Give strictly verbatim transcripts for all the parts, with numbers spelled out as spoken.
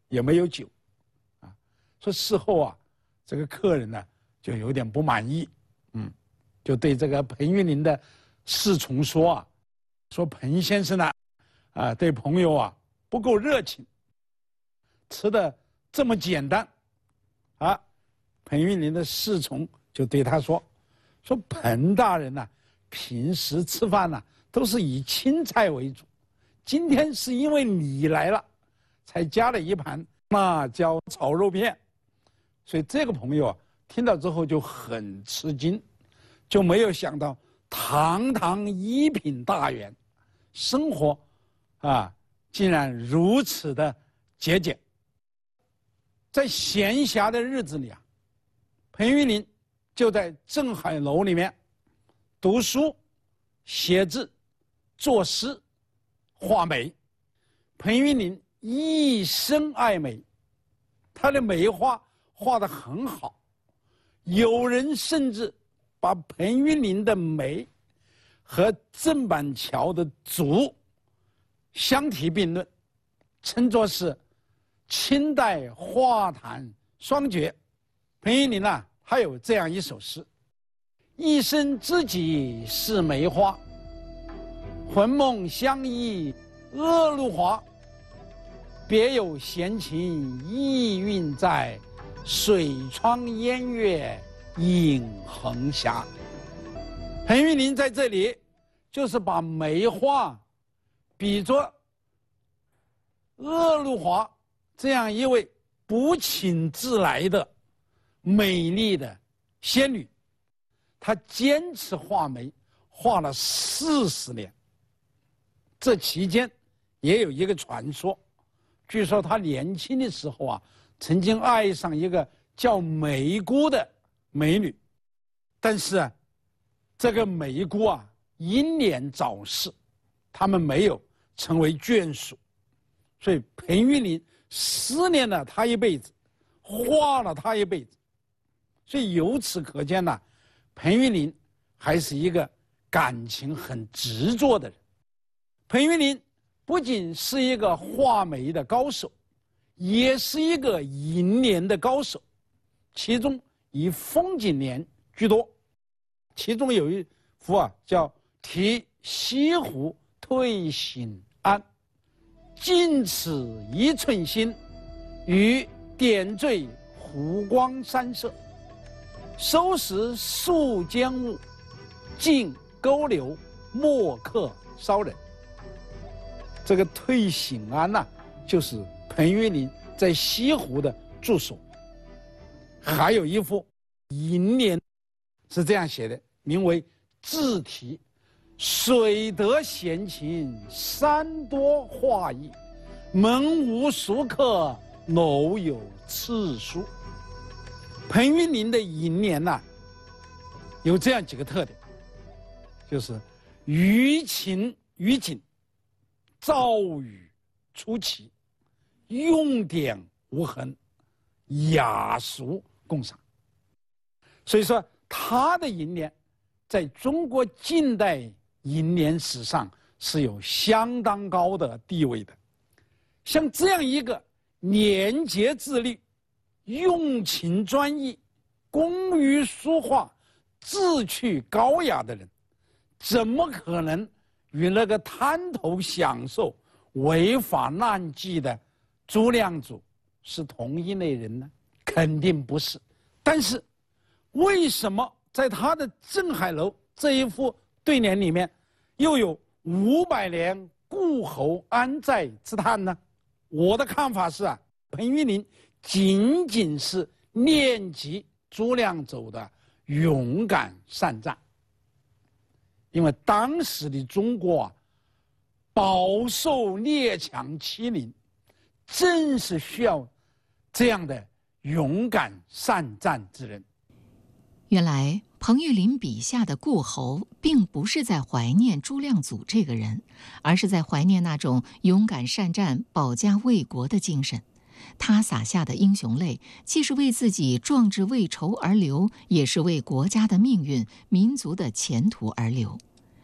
也没有酒，啊，说事后啊，这个客人呢就有点不满意，嗯，就对这个彭玉麟的侍从说啊，说彭先生呢，啊，对朋友啊不够热情，吃的这么简单，啊，彭玉麟的侍从就对他说，说彭大人呢、啊，平时吃饭呢、啊、都是以青菜为主，今天是因为你来了，才加了一盘辣椒炒肉片，所以这个朋友啊听到之后就很吃惊，就没有想到堂堂一品大员，生活啊竟然如此的节俭。在闲暇的日子里啊，彭玉麟就在镇海楼里面读书、写字、作诗、画眉。彭玉麟一生爱美，他的眉画画得很好，有人甚至把彭玉麟的眉和郑板桥的足相提并论，称作是清代画坛双绝。彭玉麟啊，他有这样一首诗：一生知己是梅花，魂梦相依恶露华。别有闲情逸韵在，水窗烟月影横霞。彭玉麟在这里就是把梅花比作恶露华这样一位不请自来的美丽的仙女，她坚持画眉画了四十年。这期间也有一个传说，据说她年轻的时候啊，曾经爱上一个叫梅姑的美女，但是啊，这个梅姑啊英年早逝，他们没有成为眷属，所以彭玉麟思念了她一辈子，画了她一辈子，所以由此可见呢、啊，彭玉麟还是一个感情很执着的人。彭玉麟不仅是一个画眉的高手，也是一个楹联的高手，其中以风景联居多。其中有一幅啊叫《题西湖退省安》，尽此一寸心，与点缀湖光山色，收拾素间物，尽沟流墨客骚人。这个退省安呐、啊，就是彭玉麟在西湖的住所。还有一幅楹联是这样写的，名为自题：水得闲情山多画意，门无熟客楼有次书。彭玉麟的楹联呐、啊，有这样几个特点，就是余情于景，造语出奇，用典无痕，雅俗共赏。所以说他的楹联在中国近代楹联史上是有相当高的地位的。像这样一个廉洁自律、用情专一、工于书画、志趣高雅的人，怎么可能与那个贪图享受、违法乱纪的朱亮祖是同一类人呢？肯定不是。但是为什么在他的镇海楼这一副对联里面又有五百年故侯安在之叹呢？我的看法是啊，彭玉麟仅仅是念及朱亮祖的勇敢善战。因为当时的中国啊，饱受列强欺凌，正是需要这样的勇敢善战之人。 原来彭玉麟笔下的顾侯并不是在怀念朱亮祖这个人，而是在怀念那种勇敢善战、保家卫国的精神。他洒下的英雄泪，既是为自己壮志未酬而流，也是为国家的命运、民族的前途而流。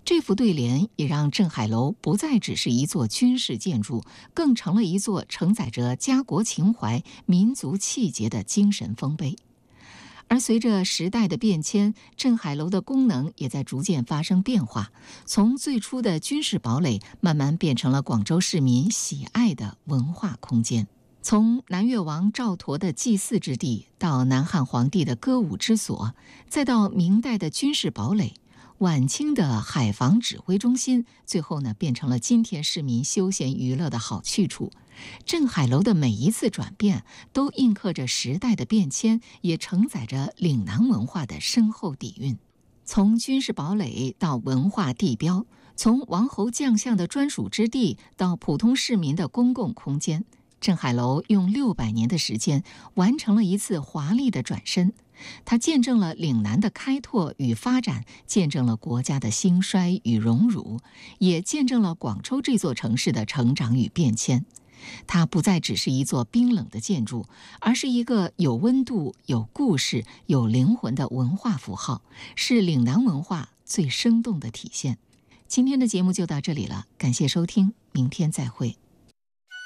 这副对联也让镇海楼不再只是一座军事建筑，更成了一座承载着家国情怀、民族气节的精神丰碑。而随着时代的变迁，镇海楼的功能也在逐渐发生变化，从最初的军事堡垒，慢慢变成了广州市民喜爱的文化空间。从南越王赵佗的祭祀之地，到南汉皇帝的歌舞之所，再到明代的军事堡垒，晚清的海防指挥中心，最后呢变成了今天市民休闲娱乐的好去处。镇海楼的每一次转变，都印刻着时代的变迁，也承载着岭南文化的深厚底蕴。从军事堡垒到文化地标，从王侯将相的专属之地到普通市民的公共空间，镇海楼用六百年的时间完成了一次华丽的转身。它见证了岭南的开拓与发展，见证了国家的兴衰与荣辱，也见证了广州这座城市的成长与变迁。它不再只是一座冰冷的建筑，而是一个有温度、有故事、有灵魂的文化符号，是岭南文化最生动的体现。今天的节目就到这里了，感谢收听，明天再会。